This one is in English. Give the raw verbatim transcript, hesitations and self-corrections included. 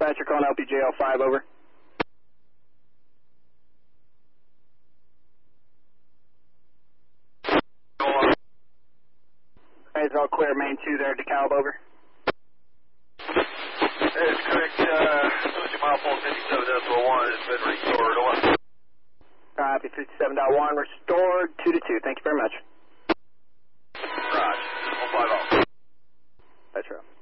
Dispatcher calling L P J L five, over. It's all clear, main two there, DeKalb, over. That is correct, uh, switching mile pole fifty-seven decimal one has been restored, over. Copy, fifty-seven point one, restored, two to two, thank you very much. Roger, one five oh. Petro.